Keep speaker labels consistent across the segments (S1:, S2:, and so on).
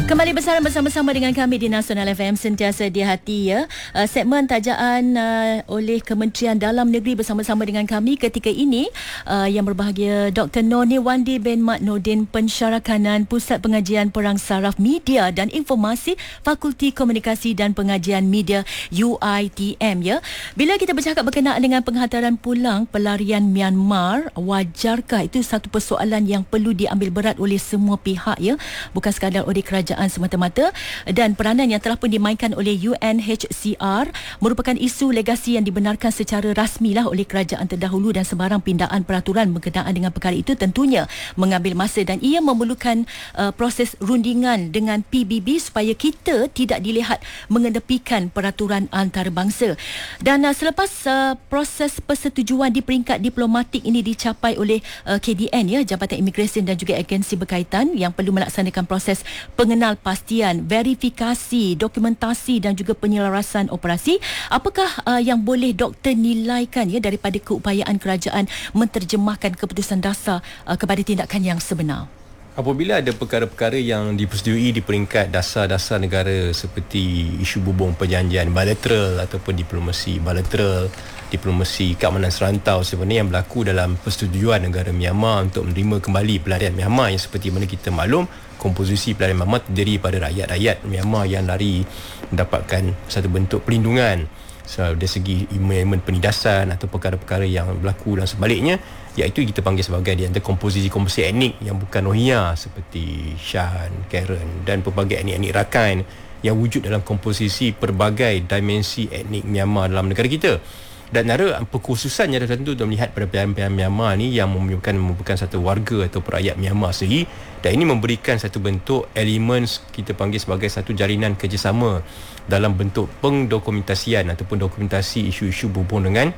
S1: Kembali bersama dengan kami di Nasional FM, sentiasa di hati ya. Segmen tajaan oleh Kementerian Dalam Negeri bersama-sama dengan kami ketika ini, yang berbahagia Dr. Noni Wandi bin Mat Nordin, Pensyarakanan Pusat Pengajian Perang Saraf Media dan Informasi, Fakulti Komunikasi dan Pengajian Media UiTM ya. Bila kita bercakap berkenaan dengan penghantaran pulang pelarian Myanmar, wajarkah itu satu persoalan yang perlu diambil berat oleh semua pihak ya, bukan sekadar oleh kerajaan semata-mata, dan peranan yang telah pun dimainkan oleh UNHCR merupakan isu legasi yang dibenarkan secara rasmilah oleh kerajaan terdahulu, dan sebarang pindaan peraturan berkenaan dengan perkara itu tentunya mengambil masa dan ia memerlukan proses rundingan dengan PBB supaya kita tidak dilihat mengenepikan peraturan antarabangsa. Dan selepas proses persetujuan di peringkat diplomatik ini dicapai oleh KDN ya, Jabatan Imigresen dan juga agensi berkaitan yang perlu melaksanakan proses pengenalpastian, verifikasi, dokumentasi dan juga penyelarasan operasi. Apakah yang boleh doktor nilaikan ya daripada keupayaan kerajaan menterjemahkan keputusan dasar kepada tindakan yang sebenar?
S2: Apabila ada perkara-perkara yang dipersetujui di peringkat dasar-dasar negara seperti isu bumbung perjanjian bilateral ataupun diplomasi bilateral, diplomasi keamanan serantau sebenarnya yang berlaku dalam persetujuan negara Myanmar untuk menerima kembali pelarian Myanmar, yang seperti mana kita maklum komposisi pelarian Myanmar terdiri pada rakyat-rakyat Myanmar yang lari mendapatkan satu bentuk perlindungan dari segi elemen penindasan atau perkara-perkara yang berlaku dan sebaliknya, iaitu kita panggil sebagai di antara komposisi etnik yang bukan Rohingya seperti Shan, Karen dan pelbagai etnik-etnik Rakhine yang wujud dalam komposisi pelbagai dimensi etnik Myanmar dalam negara kita. Dan antara perkhususannya adalah tentu untuk melihat pada pelarian Myanmar ni yang merupakan satu warga atau rakyat Myanmar sendiri, dan ini memberikan satu bentuk elemen kita panggil sebagai satu jalinan kerjasama dalam bentuk pendokumentasian ataupun dokumentasi isu-isu berhubung dengan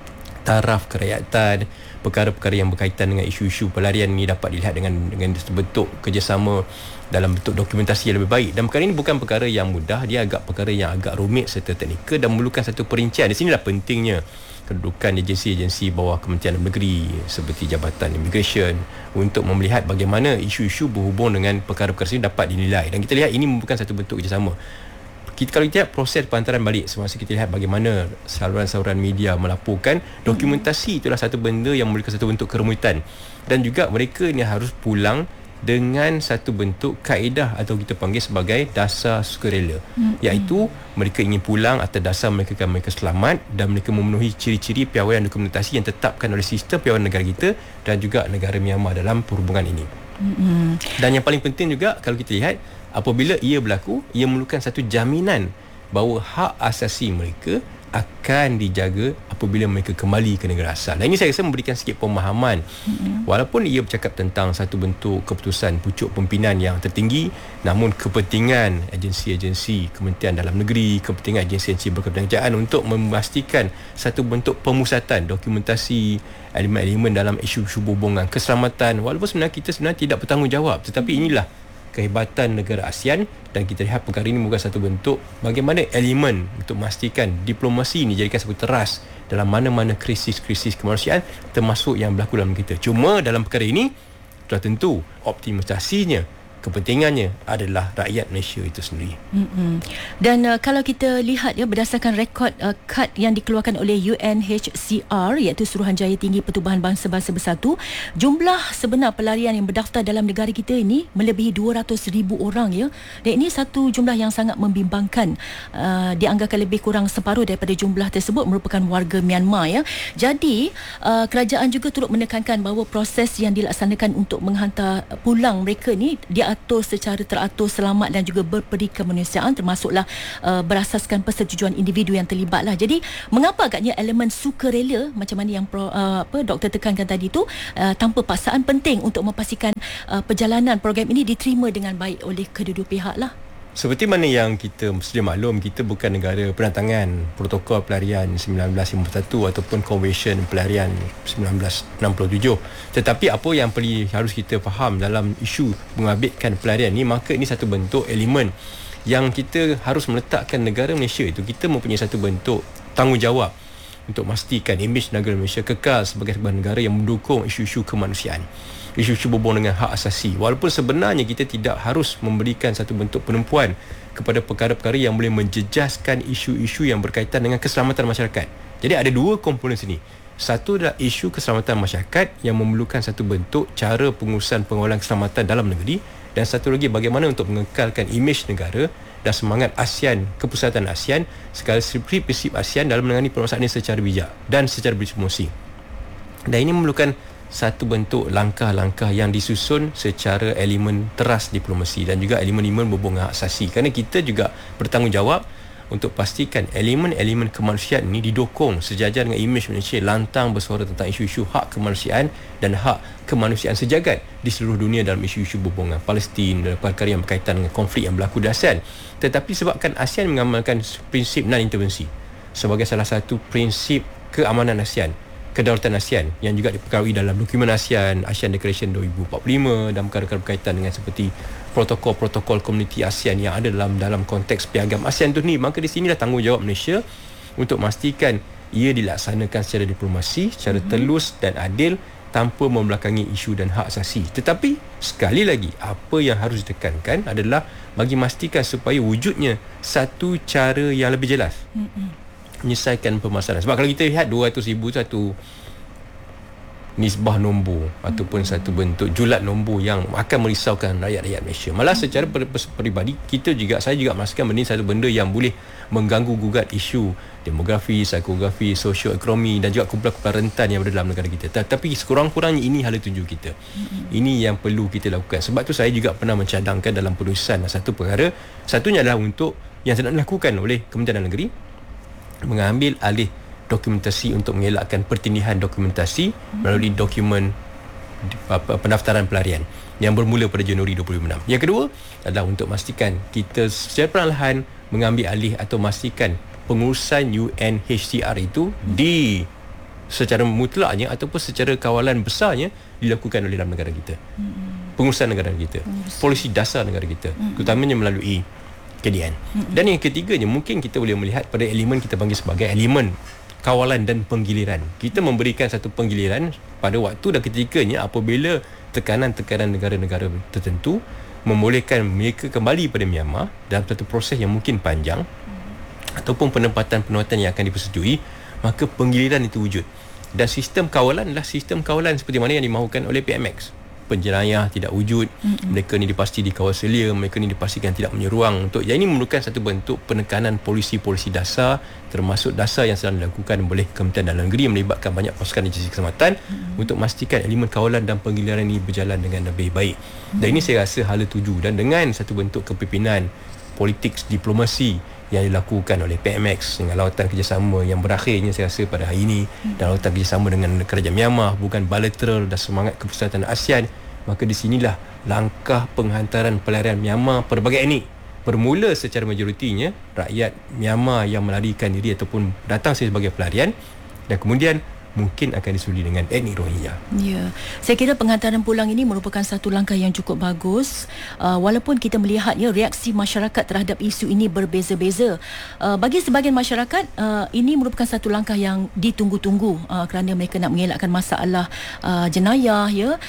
S2: taraf kerakyatan, perkara-perkara yang berkaitan dengan isu-isu pelarian ini dapat dilihat dengan bentuk kerjasama dalam bentuk dokumentasi yang lebih baik. Dan perkara ini bukan perkara yang mudah, dia perkara yang agak rumit serta teknikal dan memerlukan satu perincian. Di sinilah pentingnya kedudukan agensi-agensi bawah Kementerian Dalam Negeri seperti Jabatan Imigresen untuk melihat bagaimana isu-isu berhubung dengan perkara-perkara ini dapat dinilai. Dan kita lihat ini merupakan satu bentuk kerjasama. Kalau kita lihat proses penghantaran balik, semasa kita lihat bagaimana saluran-saluran media melaporkan, dokumentasi itulah satu benda yang memberikan satu bentuk kerumitan, dan juga mereka ni harus pulang dengan satu bentuk kaedah atau kita panggil sebagai dasar sukarela, iaitu mereka ingin pulang atas dasar mereka selamat dan mereka memenuhi ciri-ciri piawaian dokumentasi yang ditetapkan oleh sistem piawaian negara kita dan juga negara Myanmar dalam perhubungan ini. Dan yang paling penting juga kalau kita lihat, apabila ia berlaku, ia memerlukan satu jaminan bahawa hak asasi mereka akan dijaga apabila mereka kembali ke negara asal. Dan ini saya rasa memberikan sikit pemahaman. Walaupun ia bercakap tentang satu bentuk keputusan pucuk pimpinan yang tertinggi, namun kepentingan agensi-agensi Kementerian Dalam Negeri, kepentingan agensi-agensi berkepentingan untuk memastikan satu bentuk pemusatan dokumentasi elemen-elemen dalam isu-isu berhubungan keselamatan, walaupun sebenarnya kita tidak bertanggungjawab, tetapi inilah kehebatan negara ASEAN. Dan kita lihat perkara ini bukan satu bentuk bagaimana elemen untuk memastikan diplomasi ini jadikan sebuah teras dalam mana-mana krisis-krisis kemanusiaan termasuk yang berlaku dalam kita. Cuma dalam perkara ini sudah tentu optimisasinya, kepentingannya adalah rakyat Malaysia itu sendiri.
S1: Dan kalau kita lihat ya, berdasarkan rekod kad yang dikeluarkan oleh UNHCR iaitu Suruhanjaya Tinggi Pertubuhan Bangsa-Bangsa Bersatu, jumlah sebenar pelarian yang berdaftar dalam negara kita ini melebihi 200,000 orang ya. Dan ini satu jumlah yang sangat membimbangkan. Dianggarkan lebih kurang separuh daripada jumlah tersebut merupakan warga Myanmar ya. Jadi kerajaan juga turut menekankan bahawa proses yang dilaksanakan untuk menghantar pulang mereka ni diatur secara teratur, selamat dan juga berperi kemanusiaan, termasuklah berasaskan persetujuan individu yang terlibat lah. Jadi mengapa agaknya elemen sukarela macam mana yang doktor tekankan tadi tu, tanpa paksaan penting untuk memastikan perjalanan program ini diterima dengan baik oleh kedua-dua pihak lah.
S2: Seperti mana yang kita sedia maklum, kita bukan negara penantangan protokol pelarian 1951 ataupun Convention pelarian 1967. Tetapi apa yang harus kita faham dalam isu mengabitkan pelarian ni, maka ini satu bentuk elemen yang kita harus meletakkan negara Malaysia itu, kita mempunyai satu bentuk tanggungjawab untuk memastikan imej negara Malaysia kekal sebagai sebuah negara yang mendukung isu-isu kemanusiaan. isu-isu berhubung dengan hak asasi. Walaupun sebenarnya kita tidak harus memberikan satu bentuk penumpuan kepada perkara-perkara yang boleh menjejaskan isu-isu yang berkaitan dengan keselamatan masyarakat. Jadi ada dua komponen sini. Satu adalah isu keselamatan masyarakat yang memerlukan satu bentuk cara pengurusan pengawalan keselamatan dalam negeri, dan satu lagi bagaimana untuk mengekalkan imej negara dan semangat ASEAN, kepusatan ASEAN sekaligus prinsip ASEAN dalam menangani permasalahan ini secara bijak dan secara berpromosi. Dan ini memerlukan satu bentuk langkah-langkah yang disusun secara elemen teras diplomasi dan juga elemen-elemen berhubung hak asasi, kerana kita juga bertanggungjawab untuk pastikan elemen-elemen kemanusiaan ini didokong sejajar dengan imej Malaysia lantang bersuara tentang isu-isu hak kemanusiaan dan hak kemanusiaan sejagat di seluruh dunia dalam isu-isu berhubung dengan Palestin dan perkara yang berkaitan dengan konflik yang berlaku di ASEAN. Tetapi sebabkan ASEAN mengamalkan prinsip non-intervensi sebagai salah satu prinsip keamanan ASEAN, kedaulatan ASEAN yang juga diperkaui dalam dokumen ASEAN, ASEAN Declaration 2045 dan perkara-perkara berkaitan dengan seperti protokol-protokol komuniti ASEAN yang ada dalam konteks piagam ASEAN tu ni. Maka di sinilah tanggungjawab Malaysia untuk memastikan ia dilaksanakan secara diplomasi, secara telus dan adil tanpa membelakangi isu dan hak asasi. Tetapi sekali lagi apa yang harus ditekankan adalah bagi memastikan supaya wujudnya satu cara yang lebih jelas menyelesaikan permasalahan. Sebab kalau kita lihat 200,000 satu nisbah nombor ataupun satu bentuk julat nombor yang akan merisaukan rakyat-rakyat Malaysia. Malah secara peribadi saya juga merasakan benda ini satu benda yang boleh mengganggu gugat isu demografi, psikografi, sosioekonomi dan juga kumpulan-kumpulan rentan yang berada dalam negara kita. Tapi sekurang-kurangnya ini hala tuju kita. Ini yang perlu kita lakukan. Sebab tu saya juga pernah mencadangkan dalam penulisan satu perkara. Satunya adalah untuk yang sedang dilakukan oleh Kementerian Dalam Negeri mengambil alih dokumentasi untuk mengelakkan pertindihan dokumentasi melalui dokumen pendaftaran pelarian yang bermula pada Januari 2026. Yang kedua adalah untuk memastikan kita secara perlahan mengambil alih atau memastikan pengurusan UNHCR itu secara mutlaknya ataupun secara kawalan besarnya dilakukan oleh dalam negara kita. Pengurusan negara kita, polisi dasar negara kita, terutamanya melalui KDN. Dan yang ketiganya mungkin kita boleh melihat pada elemen kita panggil sebagai elemen kawalan dan penggiliran. Kita memberikan satu penggiliran pada waktu dan ketikanya apabila tekanan-tekanan negara-negara tertentu membolehkan mereka kembali pada Myanmar dalam satu proses yang mungkin panjang ataupun penempatan-penempatan yang akan dipersetujui, maka penggiliran itu wujud. Dan sistem kawalan adalah sistem kawalan seperti mana yang dimahukan oleh PMX. Penjenayah tidak wujud, mereka ni dipasti dikawal selia, mereka ni dipastikan tidak menyeruang. Untuk yang ini memerlukan satu bentuk penekanan polisi-polisi dasar, termasuk dasar yang sedang dilakukan oleh Kementerian Dalam Negeri yang melibatkan banyak pasukan agensi keselamatan untuk memastikan elemen kawalan dan penggiliran ini berjalan dengan lebih baik. Dan ini saya rasa hala tuju, dan dengan satu bentuk kepimpinan politik diplomasi yang dilakukan oleh PMX dengan lawatan kerjasama yang berakhirnya saya rasa pada hari ini dan lawatan kerjasama dengan kerajaan Myanmar, bukan bilateral dan semangat kepusatan ASEAN, maka di sinilah langkah penghantaran pelarian Myanmar pelbagai etnik bermula secara majoritinya rakyat Myanmar yang melarikan diri ataupun datang sebagai pelarian, dan kemudian mungkin akan disuli dengan etnik Rohingya.
S1: Ya, saya kira penghantaran pulang ini merupakan satu langkah yang cukup bagus. Walaupun kita melihatnya reaksi masyarakat terhadap isu ini berbeza-beza. Bagi sebahagian masyarakat, ini merupakan satu langkah yang ditunggu-tunggu kerana mereka nak mengelakkan masalah jenayah,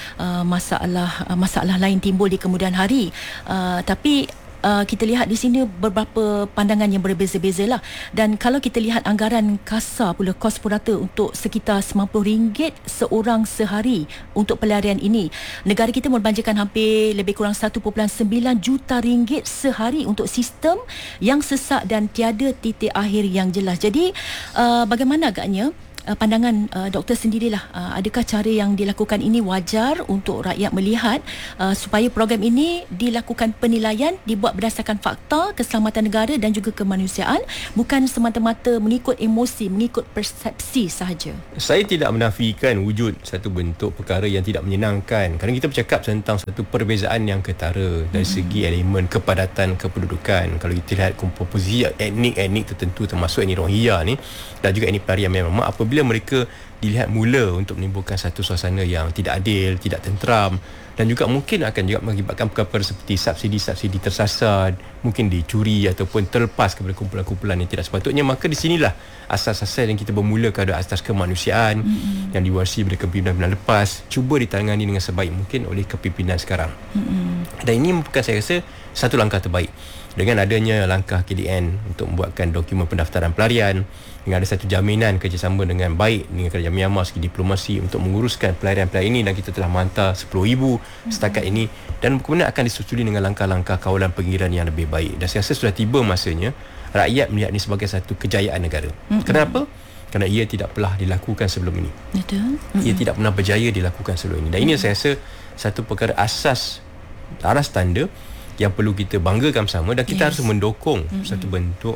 S1: masalah lain timbul di kemudian hari. Tapi kita lihat di sini beberapa pandangan yang berbeza-beza lah. Dan kalau kita lihat anggaran kasar pula, kos purata untuk sekitar RM90 seorang sehari untuk pelarian ini, negara kita membelanjakan hampir lebih kurang 1.9 juta ringgit sehari untuk sistem yang sesak dan tiada titik akhir yang jelas. Jadi bagaimana agaknya pandangan doktor sendirilah, adakah cara yang dilakukan ini wajar untuk rakyat melihat supaya program ini dilakukan penilaian, dibuat berdasarkan fakta keselamatan negara dan juga kemanusiaan, bukan semata-mata mengikut emosi, mengikut persepsi sahaja? Saya
S2: tidak menafikan wujud satu bentuk perkara yang tidak menyenangkan, kerana kita bercakap tentang satu perbezaan yang ketara dari segi elemen kepadatan kependudukan. Kalau kita lihat komposisi etnik tertentu termasuk etnik Rohingya ni dan juga etnik pelarian Myanmar, apabila mereka dilihat mula untuk menimbulkan satu suasana yang tidak adil, tidak tenteram dan juga mungkin akan juga mengakibatkan perkara seperti subsidi tersasar, mungkin dicuri ataupun terlepas kepada kumpulan-kumpulan yang tidak sepatutnya. Maka di sinilah asas-asas yang kita bermula kepada asas kemanusiaan yang diwarisi dari kepimpinan lepas cuba ditangani dengan sebaik mungkin oleh kepimpinan sekarang. Dan ini merupakan, saya rasa, satu langkah terbaik. Dengan adanya langkah KDN untuk membuatkan dokumen pendaftaran pelarian, dengan ada satu jaminan kerjasama dengan baik dengan kerajaan Myanmar segi diplomasi untuk menguruskan pelarian-pelarian ini, dan kita telah menghantar 10,000 setakat ini, dan kemudian akan disusuli dengan langkah-langkah kawalan pengirian yang lebih baik. Dan saya rasa sudah tiba masanya rakyat melihat ini sebagai satu kejayaan negara. Kenapa? Kerana ia tidak pernah dilakukan sebelum ini.
S1: Betul.
S2: Ia tidak pernah berjaya dilakukan sebelum ini. Dan ini saya rasa satu perkara asas aras tanda yang perlu kita banggakan bersama, dan kita harus mendukung satu bentuk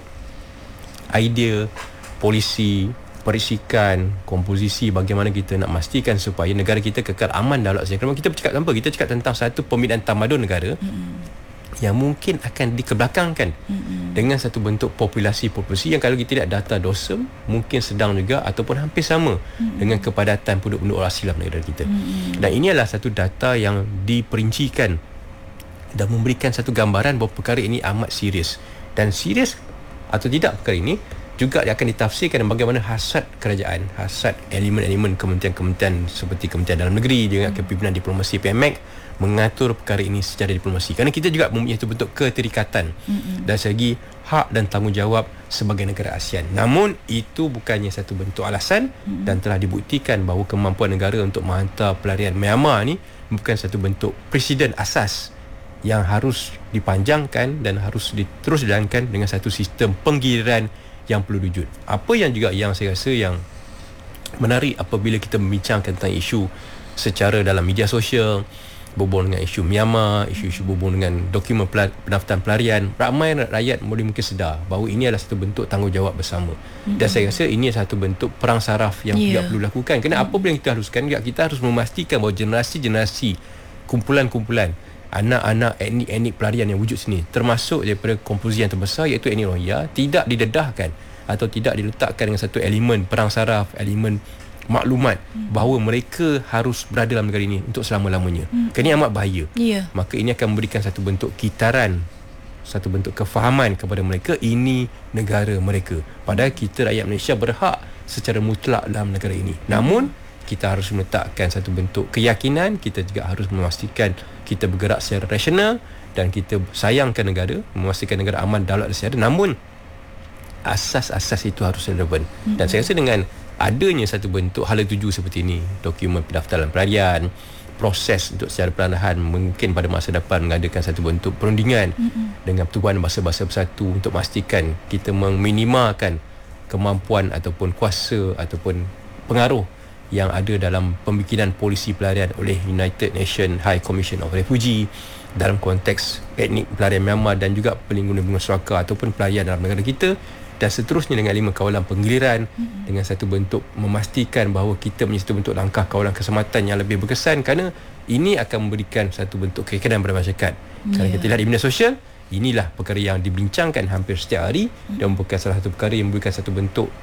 S2: idea, polisi, perisikan, komposisi bagaimana kita nak memastikan supaya negara kita kekal aman daulat sejahtera. Kita bercakap tanpa, kita cakap tentang satu pembinaan tamadun negara yang mungkin akan dikebelakangkan dengan satu bentuk populasi yang kalau kita lihat data dosem mungkin sedang juga ataupun hampir sama dengan kepadatan penduduk orang Islam negara kita. Dan ini adalah satu data yang diperincikan dan memberikan satu gambaran bahawa perkara ini amat serius. Dan serius atau tidak perkara ini juga akan ditafsirkan bagaimana hasad kerajaan, hasad elemen-elemen kementerian-kementerian seperti Kementerian Dalam Negeri dengan kepimpinan diplomasi PMAC mengatur perkara ini secara diplomasi. Kerana kita juga mempunyai satu bentuk keterikatan dari segi hak dan tanggungjawab sebagai negara ASEAN. Namun itu bukannya satu bentuk alasan dan telah dibuktikan bahawa kemampuan negara untuk menghantar pelarian Myanmar ni bukan satu bentuk presiden asas yang harus dipanjangkan dan harus terus dijalankan dengan satu sistem penggiliran yang perlu diwujud. Apa yang juga yang saya rasa yang menarik apabila kita membincangkan tentang isu secara dalam media sosial, berhubung dengan isu Myanmar, isu-isu berhubung dengan dokumen pendaftaran pelarian, ramai rakyat mungkin sedar bahawa ini adalah satu bentuk tanggungjawab bersama. Dan saya rasa ini satu bentuk perang saraf yang tidak perlu dilakukan. Kerana apa yang kita haruskan, kita harus memastikan bahawa generasi-generasi kumpulan-kumpulan anak-anak etnik pelarian yang wujud sini, termasuk daripada komposisi yang terbesar iaitu etnik Rohingya, tidak didedahkan atau tidak diletakkan dengan satu elemen perang saraf, elemen maklumat bahawa mereka harus berada dalam negara ini untuk selama-lamanya. Kerana ini amat bahaya. Maka ini akan memberikan satu bentuk kitaran, satu bentuk kefahaman kepada mereka, ini negara mereka. Padahal kita rakyat Malaysia berhak secara mutlak dalam negara ini. Namun kita harus meletakkan satu bentuk keyakinan, kita juga harus memastikan kita bergerak secara rasional dan kita sayangkan negara, memastikan negara aman, daulat dan sejahtera. Namun asas-asas itu harus relevan. Dan saya rasa dengan adanya satu bentuk hala tuju seperti ini, dokumen pendaftaran pelarian, proses untuk secara perlahan mungkin pada masa depan mengadakan satu bentuk perundingan dengan Pertubuhan Bahasa-Bahasa Bersatu untuk memastikan kita meminimalkan kemampuan ataupun kuasa ataupun pengaruh yang ada dalam pembikinan polisi pelarian oleh United Nations High Commission of Refugee dalam konteks etnik pelarian Myanmar dan juga pelindungan suaka ataupun pelarian dalam negara kita, dan seterusnya dengan 5 kawalan penggiliran dengan satu bentuk memastikan bahawa kita punya satu bentuk langkah kawalan keselamatan yang lebih berkesan, kerana ini akan memberikan satu bentuk keyakinan kepada masyarakat. Kalau kita lihat di media sosial, inilah perkara yang dibincangkan hampir setiap hari dan merupakan salah satu perkara yang memberikan satu bentuk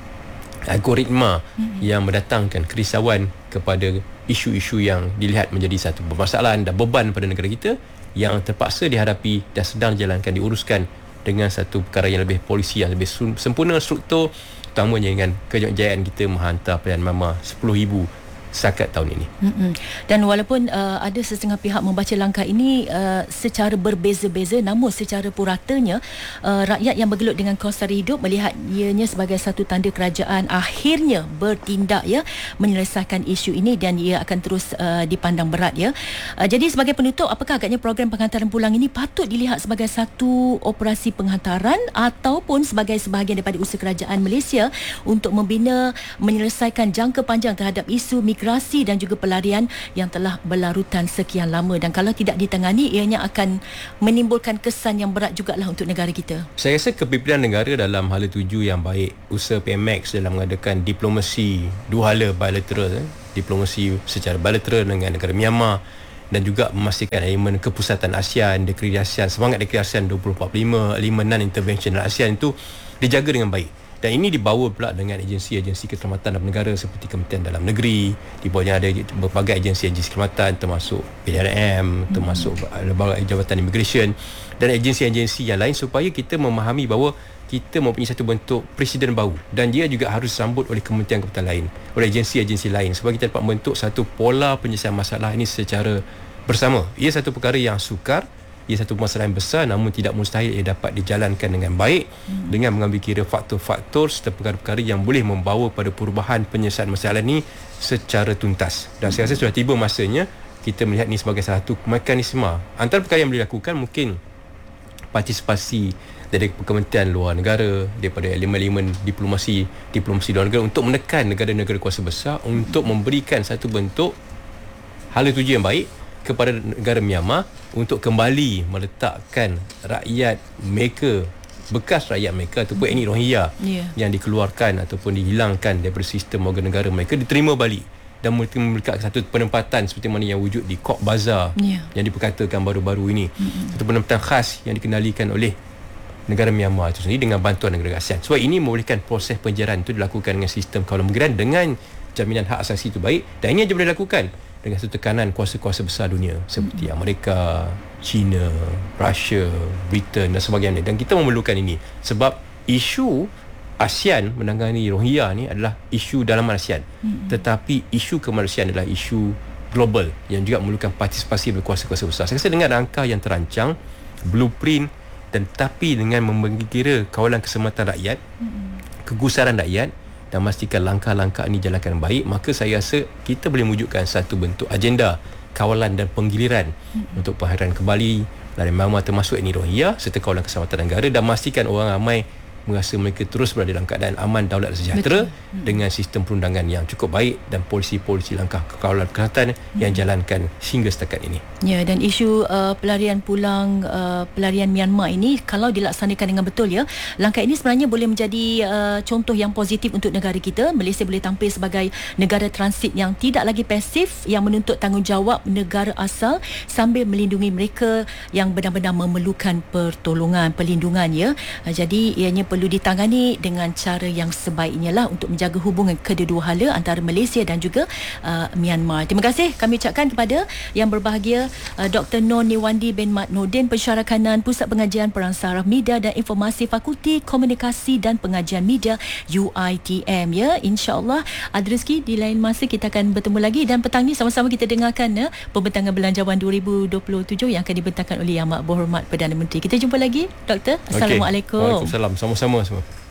S2: algoritma yang mendatangkan kerisauan kepada isu-isu yang dilihat menjadi satu permasalahan dan beban pada negara kita yang terpaksa dihadapi dan sedang dijalankan, diuruskan dengan satu perkara yang lebih polisi, yang lebih sempurna struktur, utamanya dengan kejayaan kita menghantar pelarian Myanmar 10,000 setakat tahun ini.
S1: Dan walaupun ada setengah pihak membaca langkah ini secara berbeza-beza, namun secara puratanya rakyat yang bergelut dengan kos sara hidup melihat ianya sebagai satu tanda kerajaan akhirnya bertindak menyelesaikan isu ini, dan ia akan terus dipandang berat jadi sebagai penutup, apakah agaknya program penghantaran pulang ini patut dilihat sebagai satu operasi penghantaran ataupun sebagai sebahagian daripada usaha kerajaan Malaysia untuk membina menyelesaikan jangka panjang terhadap isu migrasi dan juga pelarian yang telah berlarutan sekian lama, dan kalau tidak ditangani ianya akan menimbulkan kesan yang berat jugalah untuk negara kita.
S2: Saya rasa kepimpinan negara dalam hala tuju yang baik, usaha PMAC dalam mengadakan diplomasi dua hala bilateral, diplomasi secara bilateral dengan negara Myanmar, dan juga memastikan elemen kepusatan ASEAN, deklarasi ASEAN, semangat deklarasi ASEAN 2045, elemen non-intervention ASEAN itu dijaga dengan baik. Dan ini dibawa pula dengan agensi-agensi keselamatan dalam negara seperti Kementerian Dalam Negeri, di bawahnya ada berbagai agensi-agensi keselamatan termasuk PDRM, termasuk berbagai jabatan immigration dan agensi-agensi yang lain, supaya kita memahami bahawa kita mempunyai satu bentuk presiden baru dan dia juga harus disambut oleh kementerian-kementerian lain, oleh agensi-agensi lain, supaya kita dapat membentuk satu pola penyelesaian masalah ini secara bersama. Ia satu perkara yang sukar, ia satu masalah yang besar, namun tidak mustahil ia dapat dijalankan dengan baik dengan mengambil kira faktor-faktor serta perkara-perkara yang boleh membawa pada perubahan penyelesaian masalah ini secara tuntas. Dan saya rasa sudah tiba masanya kita melihat ini sebagai satu mekanisme. Antara perkara yang boleh dilakukan mungkin partisipasi dari kementerian luar negara, daripada elemen-elemen diplomasi luar negara untuk menekan negara-negara kuasa besar untuk memberikan satu bentuk hala tuju yang baik kepada negara Myanmar untuk kembali meletakkan rakyat mereka, bekas rakyat mereka ataupun etnik Rohingya yang dikeluarkan ataupun dihilangkan daripada sistem warga negara mereka, diterima balik dan memiliki satu penempatan seperti mana yang wujud di Cox's Bazar yang diperkatakan baru-baru ini. Satu penempatan khas yang dikendalikan oleh negara Myanmar itu sendiri dengan bantuan negara ASEAN. Sebab ini membolehkan proses penjaraan itu dilakukan dengan sistem kawalan migran dengan jaminan hak asasi itu baik, dan ini aja boleh dilakukan dengan satu tekanan kuasa-kuasa besar dunia seperti Amerika, China, Russia, Britain dan sebagainya. Dan kita memerlukan ini sebab isu ASEAN menangani Rohingya ni adalah isu dalaman ASEAN, tetapi isu kemanusiaan adalah isu global yang juga memerlukan partisipasi dari kuasa-kuasa besar. Saya rasa dengan rangka yang terancang, blueprint, dan tapi dengan membagi kira kawalan keselamatan rakyat, kegusaran rakyat, dan memastikan langkah-langkah ini jalankan baik, maka saya rasa kita boleh mewujudkan satu bentuk agenda kawalan dan penggiliran untuk penghadiran kembali dari Myanmar termasuk etnik Rohingya serta kawalan keselamatan negara, dan memastikan orang ramai merasa mereka terus berada dalam keadaan aman, daulat dan sejahtera dengan sistem perundangan yang cukup baik dan polisi-polisi langkah kawalan kesihatan yang jalankan hingga setakat ini.
S1: Ya, dan isu pelarian pulang pelarian Myanmar ini kalau dilaksanakan dengan betul, ya, langkah ini sebenarnya boleh menjadi contoh yang positif untuk negara kita. Malaysia boleh tampil sebagai negara transit yang tidak lagi pasif, yang menuntut tanggungjawab negara asal sambil melindungi mereka yang benar-benar memerlukan pertolongan, perlindungan, ya. Jadi ianya perlu ditangani dengan cara yang sebaiknya lah untuk menjaga hubungan kedua-dua hala antara Malaysia dan juga Myanmar. Terima kasih kami ucapkan kepada yang berbahagia Dr. Noor Newandi bin Mat Nordin, Pensyarah Kanan Pusat Pengajian Perang Saraf Media dan Informasi Fakulti Komunikasi dan Pengajian Media UiTM, ya. InsyaAllah ada rezeki di lain masa kita akan bertemu lagi, dan petang ni sama-sama kita dengarkan pembentangan Belanjawan 2027 yang akan dibentangkan oleh Yang Amat Berhormat Perdana Menteri. Kita jumpa lagi, Doktor. Assalamualaikum.
S2: Waalaikumsalam. Sama-sama semua.